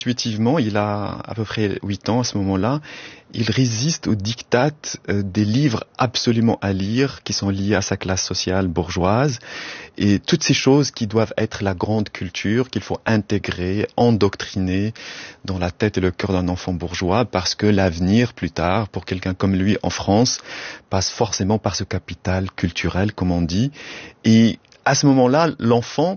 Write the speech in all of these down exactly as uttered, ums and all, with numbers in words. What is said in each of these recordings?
Intuitivement, il a à peu près huit ans à ce moment-là, il résiste au diktat euh, des livres absolument à lire qui sont liés à sa classe sociale bourgeoise et toutes ces choses qui doivent être la grande culture qu'il faut intégrer, endoctriner dans la tête et le cœur d'un enfant bourgeois parce que l'avenir plus tard pour quelqu'un comme lui en France passe forcément par ce capital culturel comme on dit et à ce moment-là, l'enfant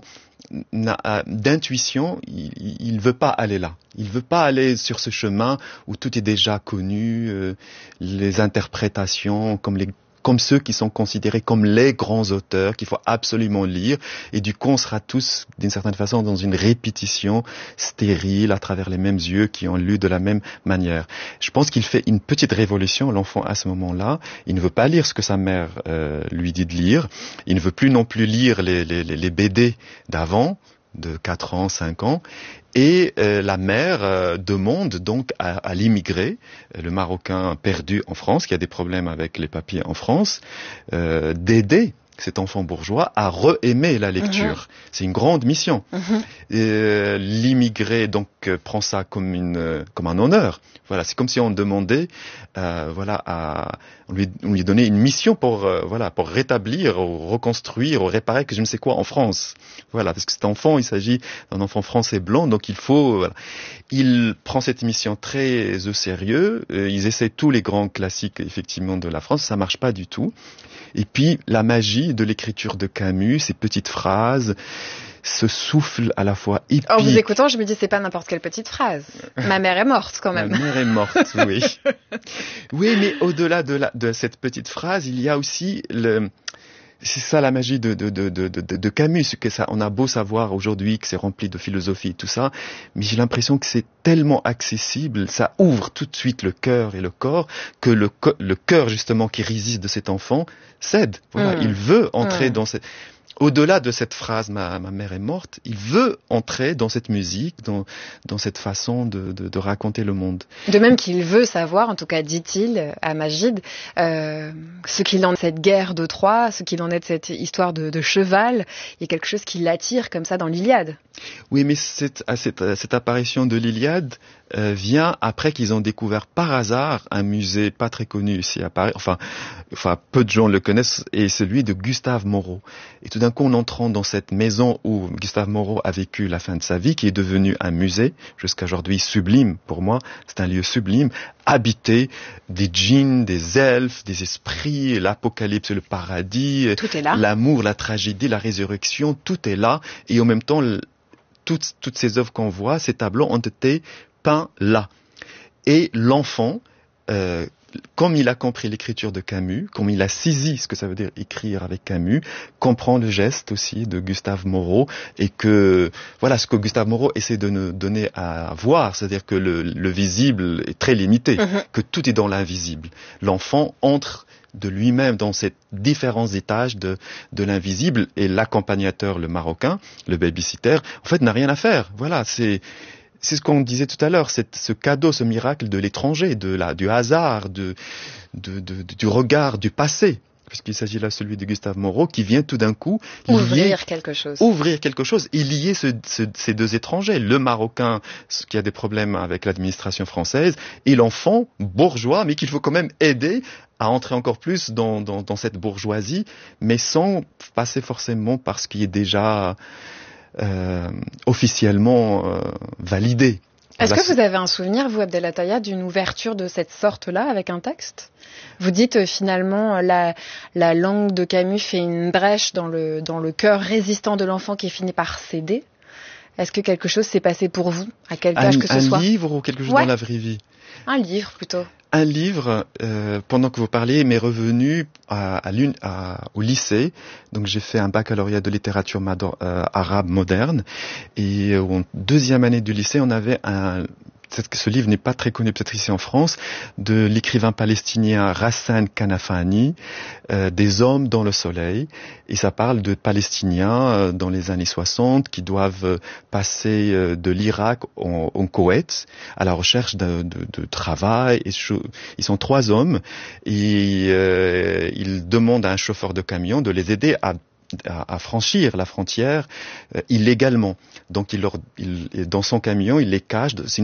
d'intuition, il ne veut pas aller là. Il ne veut pas aller sur ce chemin où tout est déjà connu, euh, les interprétations comme les comme ceux qui sont considérés comme les grands auteurs qu'il faut absolument lire. Et du coup, on sera tous, d'une certaine façon, dans une répétition stérile à travers les mêmes yeux qui ont lu de la même manière. Je pense qu'il fait une petite révolution, l'enfant, à ce moment-là. Il ne veut pas lire ce que sa mère euh, lui dit de lire. Il ne veut plus non plus lire les, les, les B D d'avant, de quatre ans, cinq ans. Et euh, la mère euh, demande donc à, à l'immigré, le Marocain perdu en France, qui a des problèmes avec les papiers en France, euh, d'aider cet enfant bourgeois à re-aimer la lecture. Mmh. C'est une grande mission. Mmh. Euh, l'immigré donc euh, prend ça comme une euh, comme un honneur. Voilà, c'est comme si on demandait, euh, voilà, à on lui, on lui donnait une mission pour euh, voilà pour rétablir, ou reconstruire, ou réparer que je ne sais quoi en France. Voilà, parce que cet enfant, il s'agit d'un enfant français blanc, donc il faut. Voilà. Il prend cette mission très au sérieux. Euh, ils essaient tous les grands classiques effectivement de la France, ça marche pas du tout. Et puis, la magie de l'écriture de Camus, ces petites phrases, ce souffle à la fois épique. En vous écoutant, je me dis, c'est pas n'importe quelle petite phrase. Ma mère est morte, quand même. Ma mère est morte, oui. Oui, mais au-delà de, la, de cette petite phrase, il y a aussi le... C'est ça la magie de, de, de, de, de, de Camus, que ça, on a beau savoir aujourd'hui que c'est rempli de philosophie et tout ça, mais j'ai l'impression que c'est tellement accessible, ça ouvre tout de suite le cœur et le corps, que le, le cœur justement qui résiste de cet enfant cède. Voilà, mmh. Il veut entrer mmh. dans cette... Au-delà de cette phrase, ma, ma mère est morte, il veut entrer dans cette musique, dans, dans cette façon de, de, de raconter le monde. De même qu'il veut savoir, en tout cas dit-il à Magid, euh, ce qu'il en est de cette guerre de Troie, ce qu'il en est de cette histoire de, de cheval, il y a quelque chose qui l'attire comme ça dans l'Iliade. Oui, mais cette, cette, cette apparition de l'Iliade euh, vient après qu'ils ont découvert par hasard un musée pas très connu ici à Paris, enfin, enfin peu de gens le connaissent, et celui de Gustave Moreau. Et tout d'un coup, en entrant dans cette maison où Gustave Moreau a vécu la fin de sa vie, qui est devenue un musée, jusqu'à aujourd'hui sublime pour moi, c'est un lieu sublime, habité, des djinns, des elfes, des esprits, l'apocalypse, le paradis, tout est là. L'amour, la tragédie, la résurrection, tout est là, et en même temps, toutes, toutes ces œuvres qu'on voit, ces tableaux ont été peints là. Et l'enfant, euh, comme il a compris l'écriture de Camus, comme il a saisi ce que ça veut dire écrire avec Camus, comprend le geste aussi de Gustave Moreau, et que voilà ce que Gustave Moreau essaie de nous donner à voir, c'est-à-dire que le, le visible est très limité, mmh. que tout est dans l'invisible. L'enfant entre de lui-même dans ces différents étages de, de l'invisible, et l'accompagnateur, le Marocain, le babysitter, en fait n'a rien à faire. Voilà, c'est... C'est ce qu'on disait tout à l'heure, c'est ce cadeau, ce miracle de l'étranger, de la, du hasard, de, de, de, du regard, du passé, puisqu'il s'agit là celui de Gustave Moreau, qui vient tout d'un coup ouvrir lier, quelque chose, ouvrir quelque chose, et lier ce, ce, ces deux étrangers, le Marocain qui a des problèmes avec l'administration française, et l'enfant bourgeois, mais qu'il faut quand même aider à entrer encore plus dans, dans, dans cette bourgeoisie, mais sans passer forcément par ce qui est déjà Euh, officiellement euh, validé. Est-ce que vous avez un souvenir, vous, Abdelataya, d'une ouverture de cette sorte-là avec un texte ? Vous dites euh, finalement la, la langue de Camus fait une brèche dans le, dans le cœur résistant de l'enfant qui finit par céder. Est-ce que quelque chose s'est passé pour vous, à quel âge un, que ce un soit ? Un livre ou quelque chose ouais. dans la vraie vie ? Un livre plutôt. Un livre, euh, pendant que vous parliez, m'est revenu à, à l'une, à, au lycée. Donc j'ai fait un baccalauréat de littérature mado- euh, arabe moderne. Et euh, en deuxième année du lycée, on avait un... Peut-être que ce livre n'est pas très connu, peut-être ici en France, de l'écrivain palestinien Ghassan Kanafani, euh, Des hommes dans le soleil. Et ça parle de Palestiniens euh, dans les années soixante qui doivent euh, passer euh, de l'Irak en, en Koweït à la recherche de, de, de travail. Et cho- ils sont trois hommes et euh, ils demandent à un chauffeur de camion de les aider à à, à franchir la frontière euh, illégalement. Donc il leur, il, dans son camion, il les cache. C'est